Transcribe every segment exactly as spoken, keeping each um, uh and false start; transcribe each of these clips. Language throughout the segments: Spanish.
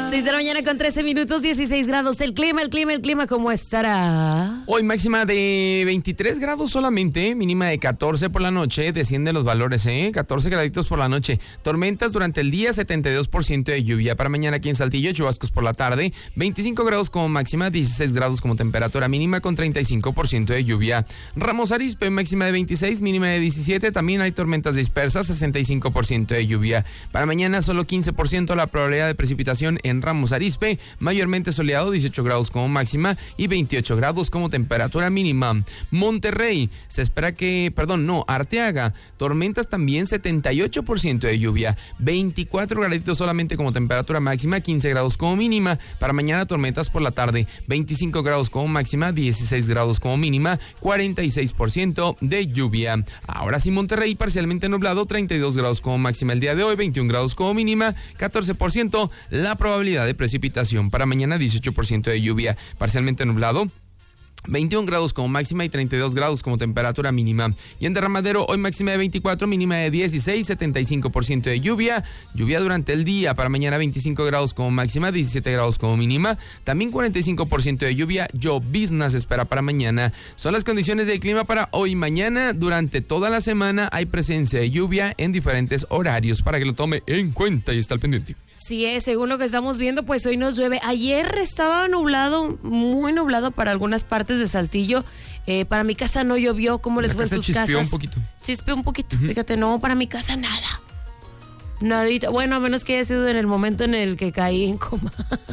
seis de la mañana con trece minutos, dieciséis grados. El clima, el clima, el clima, ¿cómo estará? Hoy máxima de veintitrés grados solamente, mínima de catorce por la noche. Descienden los valores, ¿eh? catorce graditos por la noche. Tormentas durante el día, setenta y dos por ciento de lluvia. Para mañana aquí en Saltillo, chubascos por la tarde. veinticinco grados como máxima, dieciséis grados como temperatura mínima con treinta y cinco por ciento de lluvia. Ramos Arizpe, máxima de veintiséis, mínima de diecisiete. También hay tormentas dispersas, sesenta y cinco por ciento de lluvia. Para mañana solo quince por ciento la probabilidad de precipitación en Ramos Arizpe, mayormente soleado, dieciocho grados como máxima y veintiocho grados como temperatura mínima. Monterrey, se espera que, perdón, no, Arteaga, tormentas también, setenta y ocho por ciento de lluvia, veinticuatro graditos solamente como temperatura máxima, quince grados como mínima. Para mañana tormentas por la tarde, veinticinco grados como máxima, dieciséis grados como mínima, cuarenta y seis por ciento de lluvia. Ahora sí, Monterrey, parcialmente nublado, treinta y dos grados como máxima el día de hoy, veintiún grados como mínima, catorce por ciento la probabilidad de precipitación. Para mañana dieciocho por ciento de lluvia, parcialmente nublado, veintiún grados como máxima y treinta y dos grados como temperatura mínima. Y en Derramadero, hoy máxima de veinticuatro, mínima de dieciséis, setenta y cinco por ciento de lluvia. Lluvia durante el día, para mañana veinticinco grados como máxima, diecisiete grados como mínima. También cuarenta y cinco por ciento de lluvia. Llovizna se espera para mañana. Son las condiciones del clima para hoy y mañana. Durante toda la semana hay presencia de lluvia en diferentes horarios para que lo tome en cuenta y está al pendiente. Sí, es, según lo que estamos viendo, pues hoy nos llueve. Ayer estaba nublado, muy nublado para algunas partes de Saltillo. Eh, para mi casa no llovió. ¿Cómo les fue en sus casas? Chispeó un poquito. Chispeó un poquito. Uh-huh. Fíjate, no, para mi casa nada. Nadita. Bueno, a menos que haya sido en el momento en el que caí en coma.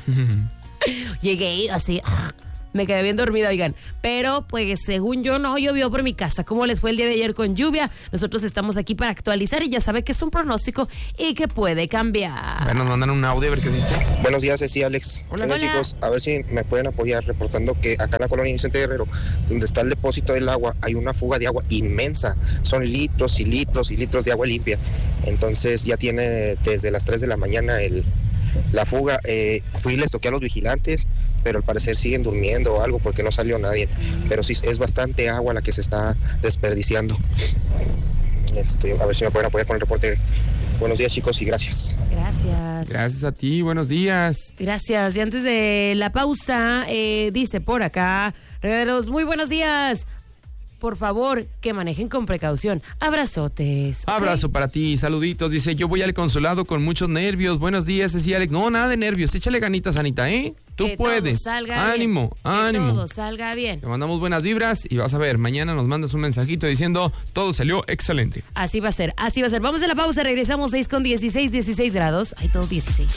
Uh-huh. Llegué así... Me quedé bien dormida, oigan. Pero, pues, según yo, no llovió por mi casa. ¿Cómo les fue el día de ayer con lluvia? Nosotros estamos aquí para actualizar y ya sabe que es un pronóstico y que puede cambiar. Bueno, nos mandan un audio a ver qué dice. Buenos días, Ceci, Alex. Hola, Hola, hola. chicos. A ver si me pueden apoyar reportando que acá en la colonia Vicente Guerrero, donde está el depósito del agua, hay una fuga de agua inmensa. Son litros y litros y litros de agua limpia. Entonces, ya tiene desde las tres de la mañana el... la fuga. Eh, fui y les toqué a los vigilantes, pero al parecer siguen durmiendo o algo porque no salió nadie. Pero sí, es bastante agua la que se está desperdiciando. Este, a ver si me pueden apoyar con el reporte. Buenos días, chicos, y gracias. Gracias. Gracias a ti, buenos días. Gracias. Y antes de la pausa, eh, dice por acá, regalos, muy buenos días. Por favor, que manejen con precaución. Abrazotes. ¿Okay? Abrazo para ti, saluditos. Dice, yo voy al consulado con muchos nervios. Buenos días, decía Alex. No, nada de nervios. Échale ganitas, Anita, ¿eh? Tú que puedes. Todo salga ánimo, bien. ánimo. Que todo salga bien. Te mandamos buenas vibras y vas a ver, mañana nos mandas un mensajito diciendo, todo salió excelente. Así va a ser, así va a ser. Vamos a la pausa, regresamos seis con dieciséis, dieciséis grados. Hay todo dieciséis.